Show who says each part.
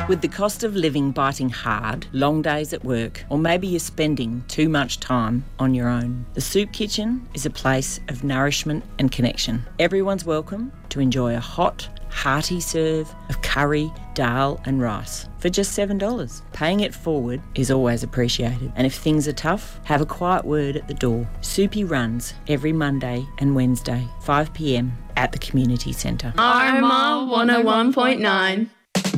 Speaker 1: With the cost of living biting hard, long days at work, or maybe you're spending too much time on your own, the Soup Kitchen is a place of nourishment and connection. Everyone's welcome to enjoy a hot, hearty serve of curry, dal and rice for just $7. Paying it forward is always appreciated. And if things are tough, have a quiet word at the door. Soupy runs every Monday and Wednesday, 5 p.m. at the community centre.
Speaker 2: RMR 101.9.